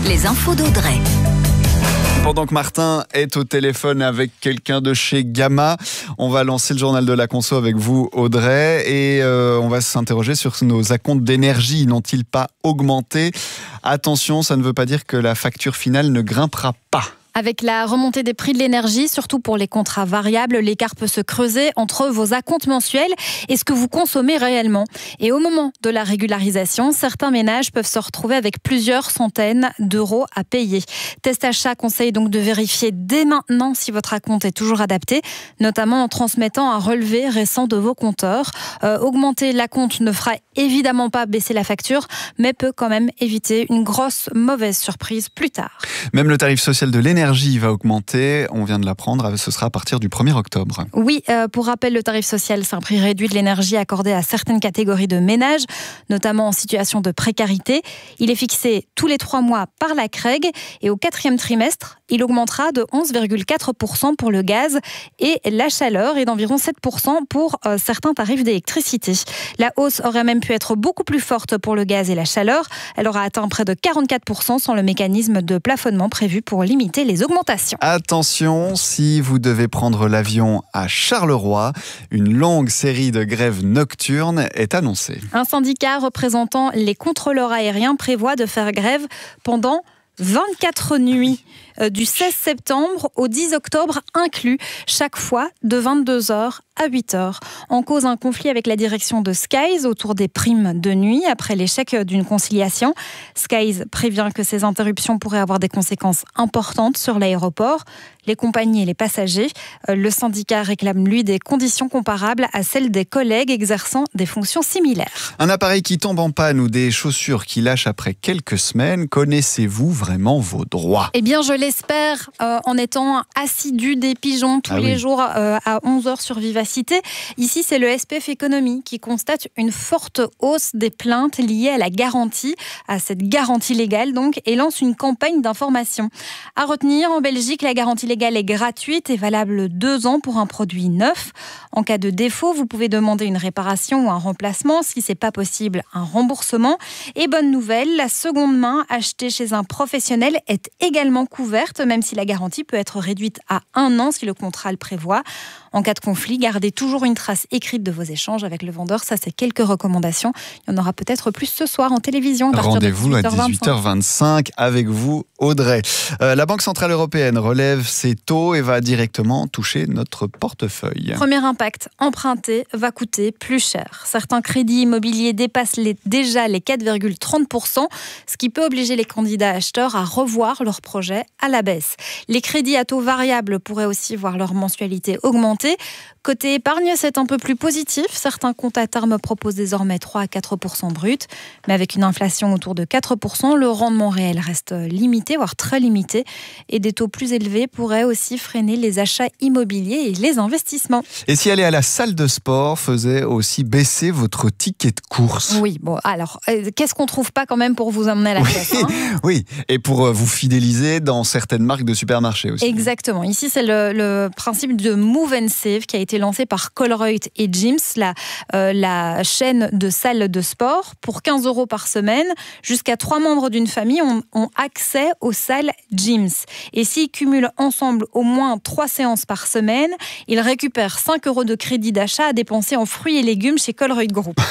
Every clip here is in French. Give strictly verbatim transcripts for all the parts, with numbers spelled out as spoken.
les infos d'Audrey. Pendant que Martin est au téléphone avec quelqu'un de chez Gamma, on va lancer le journal de la conso avec vous, Audrey, et euh, on va s'interroger sur nos acomptes d'énergie. N'ont-ils pas augmenté ? Attention, ça ne veut pas dire que la facture finale ne grimpera pas. Avec la remontée des prix de l'énergie, surtout pour les contrats variables, l'écart peut se creuser entre vos acomptes mensuels et ce que vous consommez réellement. Et au moment de la régularisation, certains ménages peuvent se retrouver avec plusieurs centaines d'euros à payer. Test Achat conseille donc de vérifier dès maintenant si votre acompte est toujours adapté, notamment en transmettant un relevé récent de vos compteurs. Euh, augmenter l'acompte ne fera évidemment pas baisser la facture, mais peut quand même éviter une grosse mauvaise surprise plus tard. Même le tarif social de l'énergie L'énergie va augmenter, on vient de l'apprendre, ce sera à partir du premier octobre. Oui, euh, pour rappel, le tarif social, c'est un prix réduit de l'énergie accordé à certaines catégories de ménages, notamment en situation de précarité. Il est fixé tous les trois mois par la C R E G et au quatrième trimestre, il augmentera de onze virgule quatre pour cent pour le gaz et la chaleur et d'environ sept pour cent pour euh, certains tarifs d'électricité. La hausse aurait même pu être beaucoup plus forte pour le gaz et la chaleur. Elle aura atteint près de quarante-quatre pour cent sans le mécanisme de plafonnement prévu pour limiter les augmentations. Attention, si vous devez prendre l'avion à Charleroi, une longue série de grèves nocturnes est annoncée. Un syndicat représentant les contrôleurs aériens prévoit de faire grève pendant vingt-quatre nuits, euh, du seize septembre au dix octobre inclus, chaque fois de vingt-deux heures à huit heures. En cause, un conflit avec la direction de Skies autour des primes de nuit après l'échec d'une conciliation. Skies prévient que ces interruptions pourraient avoir des conséquences importantes sur l'aéroport, les compagnies et les passagers. Euh, le syndicat réclame, lui, des conditions comparables à celles des collègues exerçant des fonctions similaires. Un appareil qui tombe en panne ou des chaussures qui lâchent après quelques semaines, connaissez-vous vraiment vos droits ? Eh bien, je l'espère, euh, en étant assidu des pigeons tous ah les oui. jours euh, à onze heures sur Vivacité. Ici, c'est le S P F Économie qui constate une forte hausse des plaintes liées à la garantie, à cette garantie légale donc, et lance une campagne d'information. À retenir, en Belgique, la garantie légale est gratuite et valable deux ans pour un produit neuf. En cas de défaut, vous pouvez demander une réparation ou un remplacement. Si ce n'est pas possible, un remboursement. Et bonne nouvelle, la seconde main achetée chez un professionnel est également couverte, même si la garantie peut être réduite à un an si le contrat le prévoit. En cas de conflit, gardez toujours une trace écrite de vos échanges avec le vendeur. Ça, c'est quelques recommandations. Il y en aura peut-être plus ce soir en télévision. Rendez-vous à dix-huit heures vingt-cinq avec vous, Audrey. Euh, la Banque Centrale Européenne relève ses taux et va directement toucher notre portefeuille. Premier impact, emprunter va coûter plus cher. Certains crédits immobiliers dépassent les, déjà les quatre virgule trente pour cent, ce qui peut obliger les candidats acheteurs à revoir leur projet à la baisse. Les crédits à taux variable pourraient aussi voir leur mensualité augmenter. Côté épargne, c'est un peu plus positif. Certains comptes à terme proposent désormais trois à quatre pour cent brut. Mais avec une inflation autour de quatre pour cent, le rendement réel reste limité, voire très limité. Et des taux plus élevés pourraient aussi freiner les achats immobiliers et les investissements. Et si aller à la salle de sport faisait aussi baisser votre ticket de course ? Oui, bon, alors, euh, qu'est-ce qu'on trouve pas quand même pour vous emmener à la caisse, hein ? Oui, et pour euh, vous fidéliser dans certaines marques de supermarchés aussi. Exactement. Ici, c'est le, le principe de Move and Save qui a été lancé par Colruyt et Gyms, la, euh, la chaîne de salles de sport. Pour quinze euros par semaine, jusqu'à trois membres d'une famille ont, ont accès aux salles Gyms. Et s'ils cumulent ensemble au moins trois séances par semaine, ils récupèrent cinq euros de crédit d'achat à dépenser en fruits et légumes chez Colruyt Group.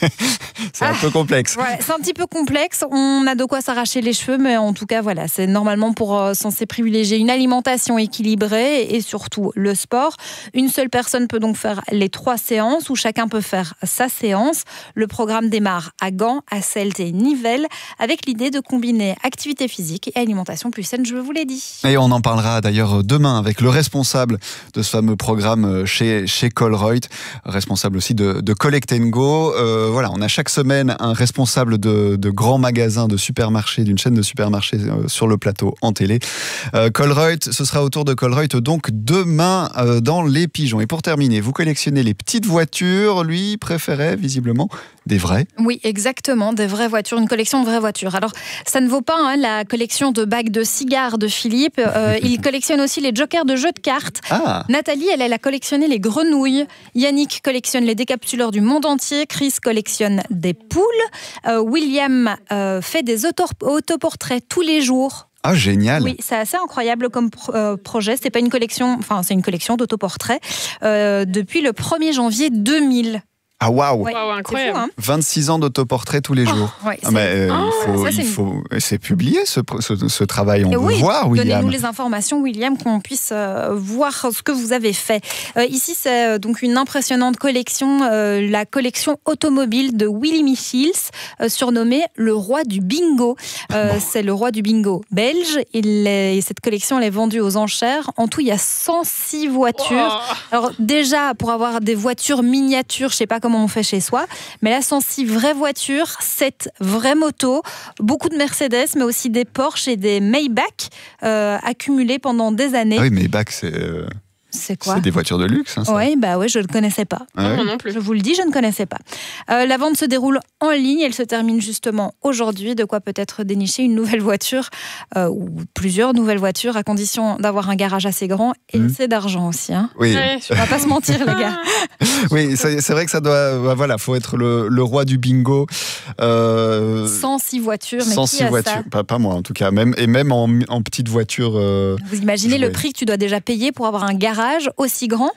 C'est un ah, peu complexe. Ouais, c'est un petit peu complexe. On a de quoi s'arracher les cheveux, mais en tout cas, voilà, c'est normalement pour euh, censé privilégier une alimentation équilibrée et surtout le sport. Une seule personne peut donc faire les trois séances où chacun peut faire sa séance. Le programme démarre à Gand, à Celt et Nivelles avec l'idée de combiner activité physique et alimentation plus saine, je vous l'ai dit. Et on en parlera d'ailleurs demain avec le responsable de ce fameux programme chez, chez Colruyt, responsable aussi de, de Collect and Go. Euh, voilà, on a chaque semaine un responsable de, de grands magasins, de supermarchés, d'une chaîne de supermarchés euh, sur le plateau en télé. Euh, Colruyt, ce sera au tour de Colruyt donc demain euh, dans Les Pigeons. Et pour pour terminer, vous collectionnez les petites voitures. Lui préférait visiblement des vraies. Oui, exactement, des vraies voitures, une collection de vraies voitures. Alors, ça ne vaut pas hein, la collection de bagues de cigares de Philippe. Euh, il collectionne aussi les jokers de jeux de cartes. Ah. Nathalie, elle, elle a collectionné les grenouilles. Yannick collectionne les décapsuleurs du monde entier. Chris collectionne des poules. Euh, William euh, fait des auto- autoportraits tous les jours. Ah, génial. Oui, c'est assez incroyable comme pro- euh, projet. C'est pas une collection, enfin, c'est une collection d'autoportraits euh, depuis le premier janvier deux mille. Ah, waouh. Ouais, Wow, incroyable. c'est fou, hein. vingt-six ans d'autoportrait tous les jours. Ouais, Ah, mais, euh, Ah, il faut, ça, c'est il une- faut, c'est publié ce, ce, ce travail. On Et veut oui, voir, William. Donnez-nous les informations, William, qu'on puisse euh, voir ce que vous avez fait. Euh, ici, c'est euh, donc une impressionnante collection, euh, la collection automobile de Willy Michels, euh, surnommé le roi du bingo. Euh, Bon. C'est le roi du bingo belge. Il est, et cette collection, elle est vendue aux enchères. En tout, il y a cent six voitures. Oh. Alors déjà, pour avoir des voitures miniatures, je sais pas comment on fait chez soi, mais là, cent six vraies voitures, sept vraies motos, beaucoup de Mercedes, mais aussi des Porsche et des Maybach euh, accumulés pendant des années. Ah oui, mais Maybach, c'est euh, C'est quoi? c'est des voitures de luxe. Hein, ça. Oui, bah ouais, je ne le connaissais pas. Ah ouais. Moi non plus. Je vous le dis, je ne connaissais pas. Euh, la vente se déroule en ligne. Elle se termine justement aujourd'hui. De quoi peut-être dénicher une nouvelle voiture euh, ou plusieurs nouvelles voitures à condition d'avoir un garage assez grand et Mhm. assez d'argent aussi. Hein. Oui, Ouais, On va pas se mentir, les gars. oui, c'est c'est vrai que ça doit. Bah, voilà, faut être le, le roi du bingo. Euh, cent six voitures, mais cent qui six a voitures, ça? pas, pas moi en tout cas, même et même en, en petite voiture. euh, Vous imaginez jouer. le prix que tu dois déjà payer pour avoir un garage aussi grand?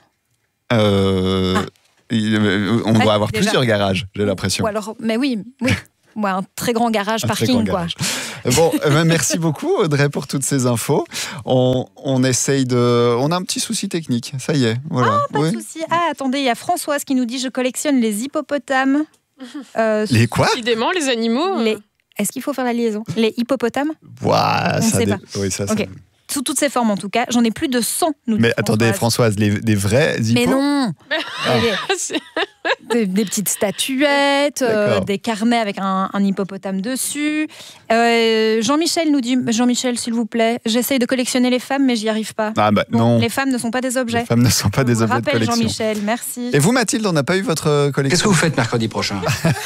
euh, Ah. il- euh, on Ouais, doit avoir déjà. plusieurs garages, j'ai l'impression. Ou alors, mais oui, oui. Ouais, un très grand garage Un très parking, grand quoi. garage. Bon, eh ben, merci beaucoup Audrey pour toutes ces infos. On, on essaye de. On a un petit souci technique. Ça y est, voilà. Pas Oui. de souci. Ah, attendez, il y a Françoise qui nous dit je collectionne les hippopotames. Euh, Les quoi? Décidément, les animaux. les- Est-ce qu'il faut faire la liaison? Les hippopotames? Ouah, On ça sait dé- pas. Oui, ça, ça- Ok. Sous toutes ses formes, en tout cas. J'en ai plus de cent, nous dit Mais attendez, Françoise. Françoise, les, les vrais hippos. Mais non. Ah. C'est- Des, des petites statuettes, euh, D'accord. des carnets avec un, un hippopotame dessus. Euh, Jean-Michel nous dit, Jean-Michel, s'il vous plaît, j'essaye de collectionner les femmes, mais j'y arrive pas. Ah bah Bon, non, les femmes ne sont pas des les objets. femmes ne sont pas des Je vous objets de rappelle, collection. Jean-Michel, merci. Et vous, Mathilde, on n'a pas eu votre euh, collection? Qu'est-ce que vous faites mercredi prochain?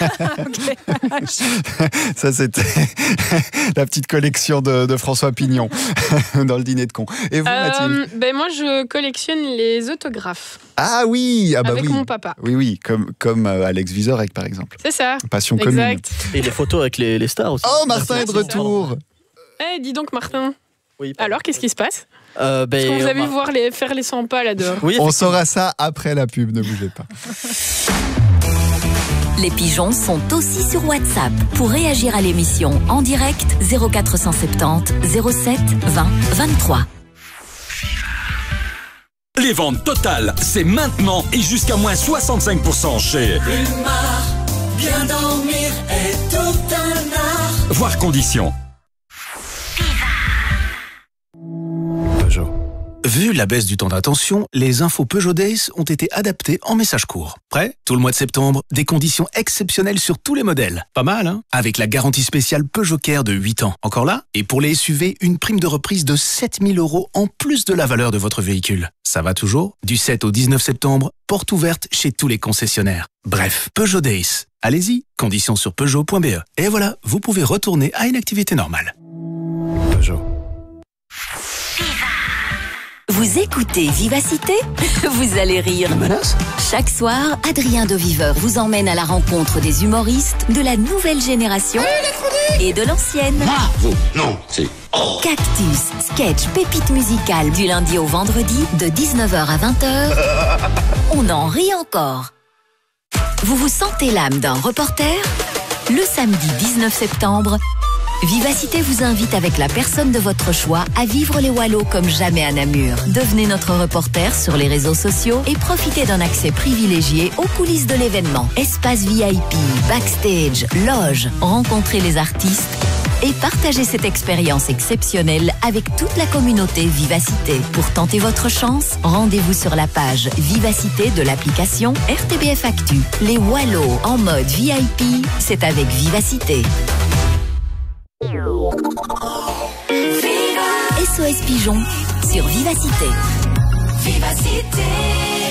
Ok. Ça, c'était la petite collection de, de François Pignon dans le dîner de con. Et vous, Mathilde? Euh, ben moi, je collectionne les autographes Ah oui, ah bah avec oui. mon papa. Oui, oui, comme, comme euh, Alex Vizorek, par exemple. C'est ça. Passion commune. Exact. Et les photos avec les, les stars aussi. Oh, Martin Ouais, est de c'est ça. retour. Eh, dis donc, Martin. Oui, pardon. Alors, qu'est-ce qui se passe? Euh, ben, Est-ce qu'on vous on a vu m'a- voir les, faire les cent pas là dehors? Oui, On saura ça après la pub, ne bougez pas. Les pigeons sont aussi sur WhatsApp. Pour réagir à l'émission en direct, zéro quatre cent soixante-dix zéro sept vingt vingt-trois. Les ventes totales, c'est maintenant et jusqu'à moins soixante-cinq pour cent chez Bien dormir est tout un art. Voir conditions. Peugeot. Vu la baisse du temps d'attention, les infos Peugeot Days ont été adaptées en messages courts. Prêt? Tout le mois de septembre, des conditions exceptionnelles sur tous les modèles. Pas mal, hein? Avec la garantie spéciale Peugeot Care de huit ans. Encore là? Et pour les S U V, une prime de reprise de sept mille euros en plus de la valeur de votre véhicule. Ça va toujours? Du sept au dix-neuf septembre, porte ouverte chez tous les concessionnaires. Bref, Peugeot Days. Allez-y, conditions sur peugeot point b e. Et voilà, vous pouvez retourner à une activité normale. Peugeot. Vous écoutez Vivacité? Vous allez rire. Menace? Chaque soir, Adrien de Viveur vous emmène à la rencontre des humoristes de la nouvelle génération et de l'ancienne. Ah, vous, non, c'est... Cactus, sketch, pépite musicale du lundi au vendredi de dix-neuf heures à vingt heures. On en rit encore. Vous vous sentez l'âme d'un reporter? Le samedi dix-neuf septembre, Vivacité vous invite avec la personne de votre choix à vivre les Wallos comme jamais à Namur. Devenez notre reporter sur les réseaux sociaux et profitez d'un accès privilégié aux coulisses de l'événement. Espace V I P, backstage, loge, rencontrez les artistes et partagez cette expérience exceptionnelle avec toute la communauté Vivacité. Pour tenter votre chance, rendez-vous sur la page Vivacité de l'application R T B F Actu. Les Wallos en mode V I P, c'est avec Vivacité. S O S Pigeon sur Vivacité. Vivacité.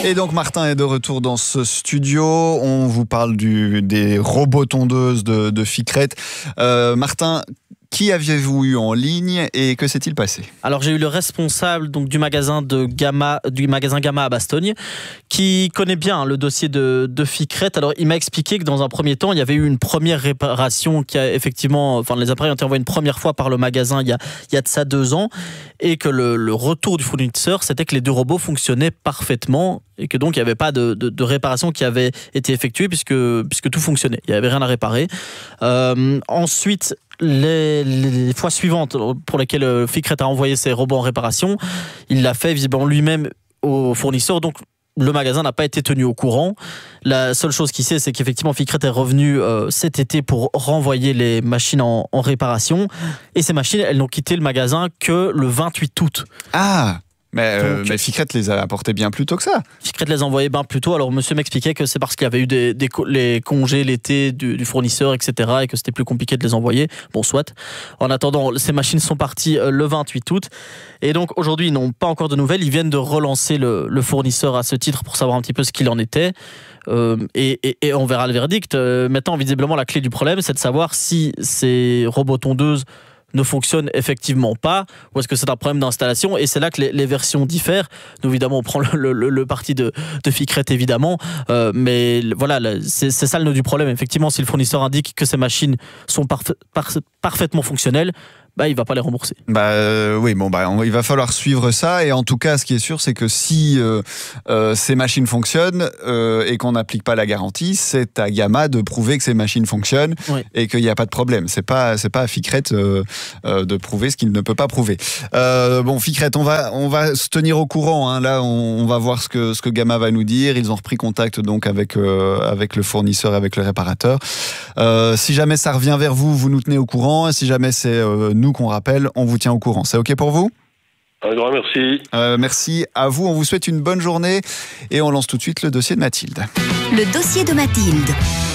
Et donc Martin est de retour dans ce studio. On vous parle du, des robots tondeuses de, de Ficrete. Euh, Martin, qui aviez-vous eu en ligne et que s'est-il passé ? Alors j'ai eu le responsable donc du magasin de Gamma, du magasin Gamma à Bastogne, qui connaît bien le dossier de, de Ficrete. Alors il m'a expliqué que dans un premier temps il y avait eu une première réparation qui a effectivement, enfin les appareils ont été envoyés une première fois par le magasin il y a, il y a de ça deux ans, et que le, le retour du fournisseur c'était que les deux robots fonctionnaient parfaitement et que donc il n'y avait pas de, de, de réparation qui avait été effectuée puisque, puisque tout fonctionnait, il n'y avait rien à réparer. Euh, ensuite Les, les fois suivantes pour lesquelles Ficrete a envoyé ses robots en réparation, il l'a fait visiblement lui-même au fournisseur, donc le magasin n'a pas été tenu au courant. La seule chose qu'il sait, c'est qu'effectivement Ficrete est revenu euh, cet été pour renvoyer les machines en, en réparation, et ces machines, elles n'ont quitté le magasin que le vingt-huit août. Ah Mais, euh, Donc, mais Ficrete les a apportés bien plus tôt que ça. Ficrete les a envoyés bien plus tôt. Alors monsieur m'expliquait que c'est parce qu'il y avait eu des, des les congés l'été du, du fournisseur, et cetera, et que c'était plus compliqué de les envoyer. Bon, soit. En attendant, ces machines sont parties le vingt-huit août. Et donc aujourd'hui, ils n'ont pas encore de nouvelles. Ils viennent de relancer le, le fournisseur à ce titre pour savoir un petit peu ce qu'il en était. Euh, et, et, et on verra le verdict. Euh, maintenant, visiblement, la clé du problème, c'est de savoir si ces robots tondeuses ne fonctionne effectivement pas, ou est-ce que c'est un problème d'installation? Et c'est là que les, les versions diffèrent. Nous, évidemment, on prend le, le, le parti de, de Ficrete, évidemment, euh, mais voilà, c'est, c'est ça le nœud du problème. Effectivement, si le fournisseur indique que ces machines sont parfa- par, parfaitement fonctionnelles, bah, il ne va pas les rembourser. Bah euh, oui, bon bah on, il va falloir suivre ça, et en tout cas, ce qui est sûr, c'est que si euh, euh, ces machines fonctionnent euh, et qu'on n'applique pas la garantie, c'est à Gamma de prouver que ces machines fonctionnent, oui, et qu'il n'y a pas de problème. C'est pas c'est pas à Ficrete euh, euh, de prouver ce qu'il ne peut pas prouver. Euh, bon, Ficrete, on va on va se tenir au courant. Hein. Là, on, on va voir ce que ce que Gamma va nous dire. Ils ont repris contact donc avec euh, avec le fournisseur, avec le réparateur. Euh, si jamais ça revient vers vous, vous nous tenez au courant. Et si jamais c'est euh, nous qu'on rappelle, on vous tient au courant. C'est OK pour vous ? Un grand merci. Euh, merci à vous. On vous souhaite une bonne journée et on lance tout de suite le dossier de Mathilde. Le dossier de Mathilde.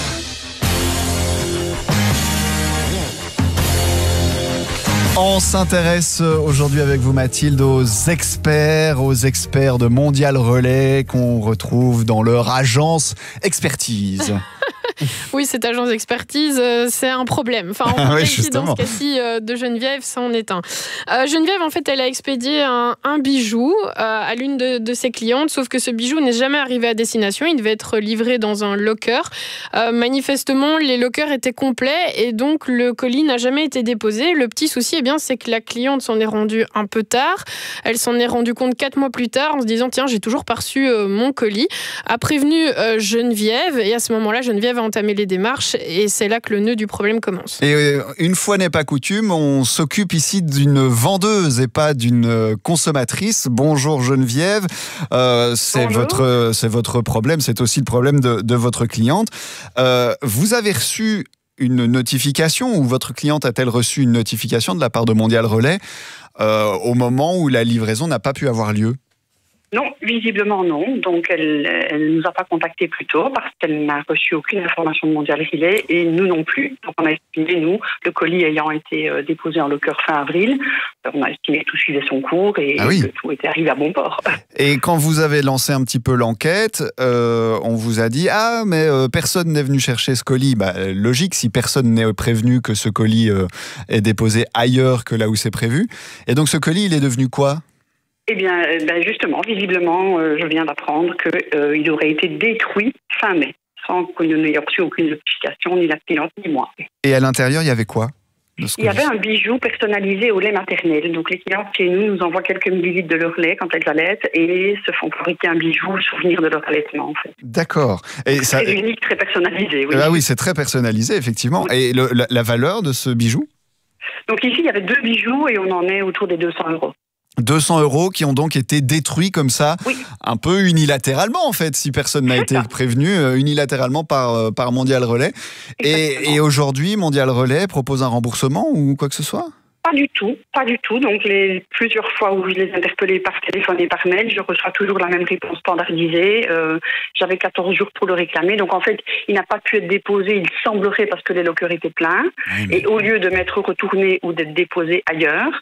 On s'intéresse aujourd'hui avec vous, Mathilde, aux experts, aux experts de Mondial Relais qu'on retrouve dans leur agence expertise. Oui, cette agence d'expertise, euh, c'est un problème. Enfin, on parle oui, ici dans ce cas-ci euh, de Geneviève, ça en est un. Euh, Geneviève, en fait, elle a expédié un, un bijou euh, à l'une de, de ses clientes, sauf que ce bijou n'est jamais arrivé à destination. Il devait être livré dans un locker. Euh, manifestement, les lockers étaient complets et donc le colis n'a jamais été déposé. Le petit souci, eh bien, c'est que la cliente s'en est rendue un peu tard. Elle s'en est rendue compte quatre mois plus tard en se disant « Tiens, j'ai toujours pas reçu euh, mon colis ». A prévenu euh, Geneviève, et à ce moment-là, Geneviève a entamé les démarches, et c'est là que le nœud du problème commence. Et une fois n'est pas coutume, on s'occupe ici d'une vendeuse et pas d'une consommatrice. Bonjour Geneviève, euh, c'est, Bonjour. votre, c'est votre problème, c'est aussi le problème de, de votre cliente. Euh, vous avez reçu une notification, ou votre cliente a-t-elle reçu une notification de la part de Mondial Relais euh, au moment où la livraison n'a pas pu avoir lieu ? Non, visiblement non. Donc elle elle nous a pas contacté plus tôt parce qu'elle n'a reçu aucune information de Mondial Relais, et nous non plus. Donc on a estimé, nous, le colis ayant été déposé en locker fin avril, on a estimé que tout suivait son cours et ah oui. que tout était arrivé à bon port. Et quand vous avez lancé un petit peu l'enquête, euh, on vous a dit « Ah, mais euh, personne n'est venu chercher ce colis ». Bah, logique, si personne n'est prévenu que ce colis euh, est déposé ailleurs que là où c'est prévu. Et donc ce colis, il est devenu quoi ? Eh bien, ben justement, visiblement, euh, je viens d'apprendre qu'il euh, aurait été détruit fin mai, sans qu'on n'ait reçu aucune notification, ni la cliente, ni moi. Et à l'intérieur, il y avait quoi ? Il y avait un bijou personnalisé au lait maternel. Donc les clientes chez nous nous envoient quelques millilitres de leur lait quand elles allaitent et se font fabriquer un bijou souvenir de leur allaitement, en fait. D'accord. Et très ça... unique, très personnalisé, oui. Ah oui, c'est très personnalisé, effectivement. Oui. Et le, la, la valeur de ce bijou ? Donc ici, il y avait deux bijoux et on en est autour des deux cents euros. deux cents euros qui ont donc été détruits comme ça, oui. un peu unilatéralement en fait, si personne n'a été prévenu, euh, unilatéralement par, par Mondial Relais. Et, et aujourd'hui, Mondial Relais propose un remboursement ou quoi que ce soit ? Pas du tout, pas du tout. Donc les plusieurs fois où je les interpellais par téléphone et par mail, je reçois toujours la même réponse standardisée. Euh, j'avais quatorze jours pour le réclamer. Donc en fait, il n'a pas pu être déposé, il semblerait, parce que les lockers étaient pleins. Oui, mais... Et au lieu de m'être retourné ou d'être déposé ailleurs,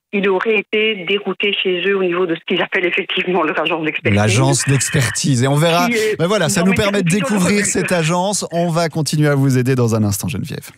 il aurait été dérouté chez eux au niveau de ce qu'ils appellent effectivement leur agence d'expertise. L'agence d'expertise. Et on verra. Ben voilà, ça nous permet de découvrir cette agence. On va continuer à vous aider dans un instant, Geneviève.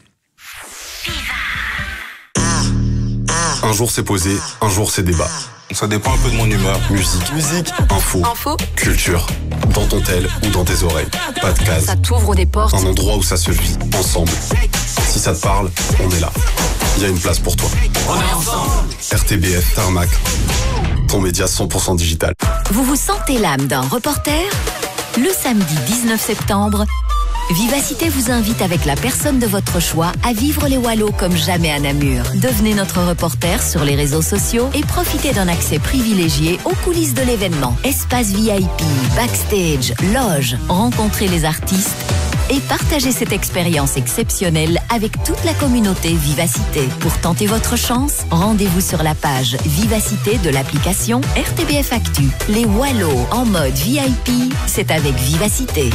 Un jour c'est posé, un jour c'est débat. Ça dépend un peu de mon humeur. Musique, musique, info, info, culture. Dans ton tel ou dans tes oreilles. Pas de case. Ça t'ouvre des portes. Un endroit où ça se vit ensemble. Si ça te parle, on est là. Il y a une place pour toi. On est ensemble. R T B F Tarmac. Ton média cent pour cent digital. Vous vous sentez l'âme d'un reporter ? Le samedi dix-neuf septembre, Vivacité vous invite avec la personne de votre choix à vivre les Wallos comme jamais à Namur. Devenez notre reporter sur les réseaux sociaux et profitez d'un accès privilégié aux coulisses de l'événement. Espace V I P, backstage, loge, rencontrez les artistes et partagez cette expérience exceptionnelle avec toute la communauté Vivacité. Pour tenter votre chance, rendez-vous sur la page Vivacité de l'application R T B F Actu. Les Wallos en mode V I P, c'est avec Vivacité.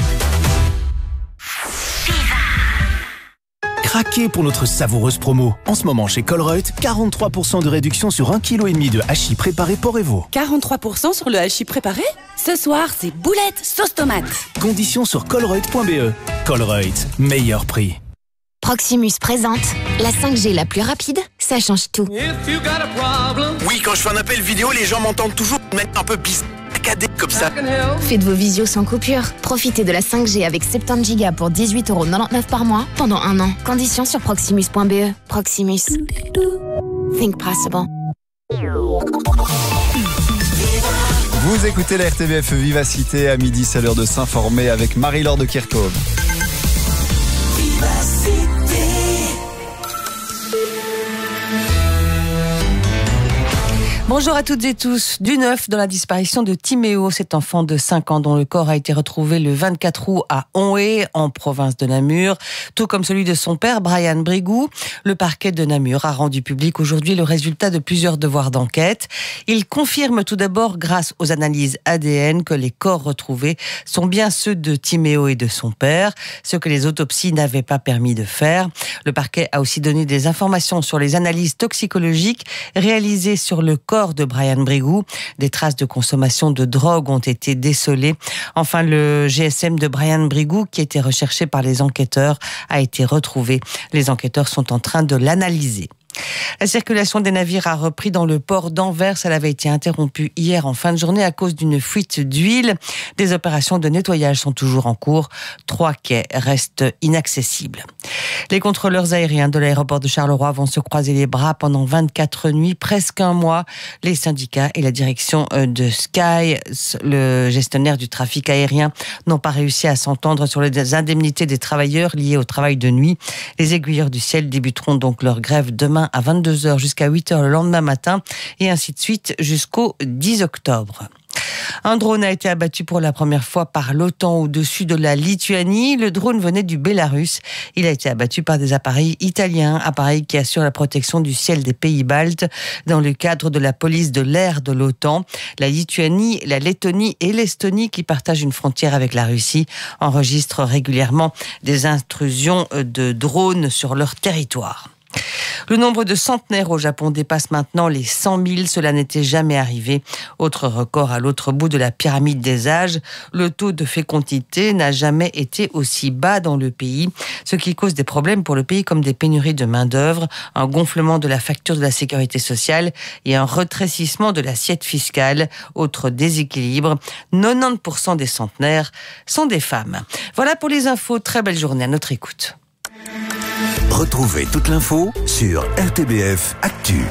Craquez pour notre savoureuse promo. En ce moment chez Colruyt, quarante-trois pour cent de réduction sur un virgule cinq kilos de hachis préparé Porc-Evo. quarante-trois pour cent sur le hachis préparé ? Ce soir, c'est boulettes sauce tomate. Conditions sur colruyt point b e. Colruyt, meilleur prix. Proximus présente la cinq G la plus rapide, ça change tout. Oui, quand je fais un appel vidéo, les gens m'entendent toujours mettre un peu bizarre. Comme ça. Faites vos visios sans coupure. Profitez de la cinq G avec soixante-dix gigas pour dix-huit euros quatre-vingt-dix-neuf par mois pendant un an. Conditions sur proximus point b e. Proximus. Think possible. Vous écoutez la R T B F Vivacité à midi, c'est l'heure de s'informer avec Marie-Laure de Kerkhove. Bonjour à toutes et tous. Du neuf dans la disparition de Timéo, cet enfant de cinq ans dont le corps a été retrouvé le vingt-quatre août à Onhé, en province de Namur, tout comme celui de son père, Brian Brigou. Le parquet de Namur a rendu public aujourd'hui le résultat de plusieurs devoirs d'enquête. Il confirme tout d'abord, grâce aux analyses A D N, que les corps retrouvés sont bien ceux de Timéo et de son père, ce que les autopsies n'avaient pas permis de faire. Le parquet a aussi donné des informations sur les analyses toxicologiques réalisées sur le corps de Brian Brigou. Des traces de consommation de drogue ont été décelées. Enfin, le G S M de Brian Brigou, qui était recherché par les enquêteurs, a été retrouvé. Les enquêteurs sont en train de l'analyser. La circulation des navires a repris dans le port d'Anvers. Elle avait été interrompue hier en fin de journée à cause d'une fuite d'huile. Des opérations de nettoyage sont toujours en cours. Trois quais restent inaccessibles. Les contrôleurs aériens de l'aéroport de Charleroi vont se croiser les bras pendant vingt-quatre nuits, presque un mois. Les syndicats et la direction de Sky, le gestionnaire du trafic aérien, n'ont pas réussi à s'entendre sur les indemnités des travailleurs liés au travail de nuit. Les aiguilleurs du ciel débuteront donc leur grève demain à vingt-deux heures jusqu'à huit heures le lendemain matin et ainsi de suite jusqu'au dix octobre. Un drone a été abattu pour la première fois par l'OTAN au-dessus de la Lituanie. Le drone venait du Bélarus. Il a été abattu par des appareils italiens, appareils qui assurent la protection du ciel des pays baltes dans le cadre de la police de l'air de l'OTAN. La Lituanie, la Lettonie et l'Estonie, qui partagent une frontière avec la Russie, enregistrent régulièrement des intrusions de drones sur leur territoire. Le nombre de centenaires au Japon dépasse maintenant les cent mille. Cela n'était jamais arrivé. Autre record à l'autre bout de la pyramide des âges. Le taux de fécondité n'a jamais été aussi bas dans le pays, ce qui cause des problèmes pour le pays comme des pénuries de main-d'œuvre, un gonflement de la facture de la sécurité sociale et un retrécissement de l'assiette fiscale. Autre déséquilibre, quatre-vingt-dix pour cent des centenaires sont des femmes. Voilà pour les infos. Très belle journée à notre écoute. Retrouvez toute l'info sur R T B F Actu.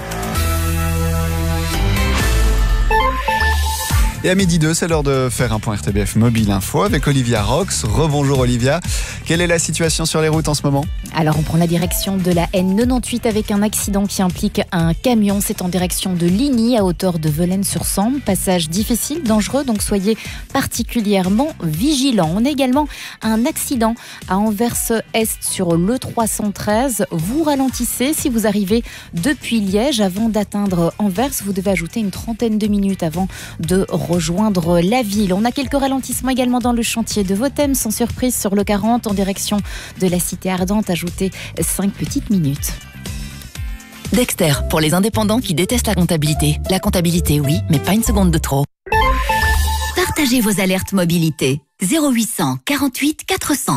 Et à midi deux, c'est l'heure de faire un point R T B F Mobile Info avec Olivia Rox. Rebonjour Olivia. Quelle est la situation sur les routes en ce moment ? Alors on prend la direction de la N quatre-vingt-dix-huit avec un accident qui implique un camion. C'est en direction de Ligny à hauteur de Velaines-sur-Sambre. Passage difficile, dangereux, donc soyez particulièrement vigilants. On a également un accident à Anvers-Est sur le trois cent treize. Vous ralentissez si vous arrivez depuis Liège. Avant d'atteindre Anvers, vous devez ajouter une trentaine de minutes avant de rejoindre la ville. On a quelques ralentissements également dans le chantier de Votem, sans surprise sur le quarante en direction de la cité ardente. Ajoutez cinq petites minutes. Dexter, pour les indépendants qui détestent la comptabilité. La comptabilité, oui, mais pas une seconde de trop. Partagez vos alertes mobilité. zéro huit cent quarante-huit quatre cents.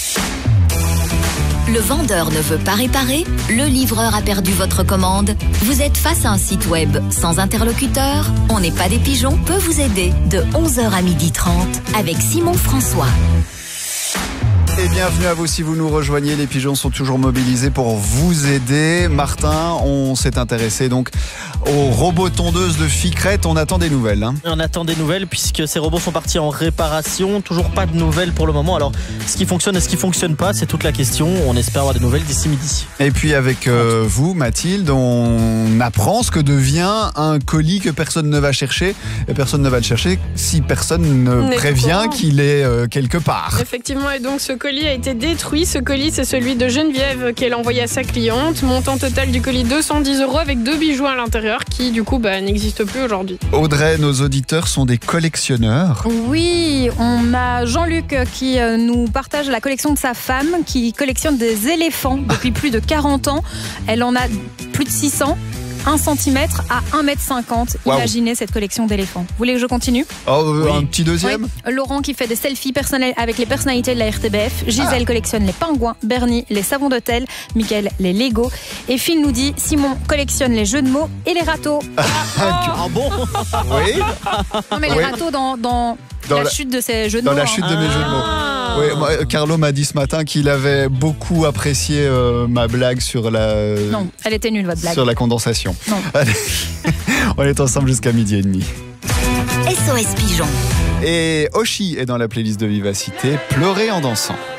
Le vendeur ne veut pas réparer, le livreur a perdu votre commande. Vous êtes face à un site web sans interlocuteur. On n'est pas des pigeons peut vous aider de onze heures à midi trente avec Simon François. Et bienvenue à vous si vous nous rejoignez. Les pigeons sont toujours mobilisés pour vous aider. Martin, on s'est intéressé donc aux robots tondeuses de Ficrette. On attend des nouvelles. Hein. On attend des nouvelles puisque ces robots sont partis en réparation. Toujours pas de nouvelles pour le moment. Alors, ce qui fonctionne et ce qui fonctionne pas, c'est toute la question. On espère avoir des nouvelles d'ici midi. Et puis avec euh, vous, Mathilde, on apprend ce que devient un colis que personne ne va chercher. Et personne ne va le chercher si personne ne prévient qu'il est euh, quelque part. Effectivement, et donc ce colis a été détruit. Ce colis, c'est celui de Geneviève qu'elle a envoyé à sa cliente. Montant total du colis deux cent dix euros avec deux bijoux à l'intérieur qui, du coup, bah, n'existent plus aujourd'hui. Audrey, nos auditeurs sont des collectionneurs. Oui, on a Jean-Luc qui nous partage la collection de sa femme qui collectionne des éléphants depuis plus de quarante ans. Elle en a plus de six cents. un centimètre à un mètre cinquante. Wow. Imaginez cette collection d'éléphants. Vous voulez que je continue ? Oh, oui. Un petit deuxième ? Oui. Laurent qui fait des selfies personnels avec les personnalités de la R T B F. Gisèle ah. collectionne les pingouins. Bernie, les savons d'hôtel. Mickaël, les Lego. Et Phil nous dit Simon collectionne les jeux de mots et les râteaux. Ah, ah bon ? Oui. Non, mais les oui. râteaux dans, dans, dans la, la chute de ces jeux de dans mots. Dans la chute hein. de mes ah. jeux de mots. Oui, moi, Carlo m'a dit ce matin qu'il avait beaucoup apprécié euh, ma blague sur la. Non, elle était nulle votre blague. Sur la condensation. Non. On est ensemble jusqu'à midi et demi. S O S Pigeon. Et Oshi est dans la playlist de Vivacité, Pleurer en dansant.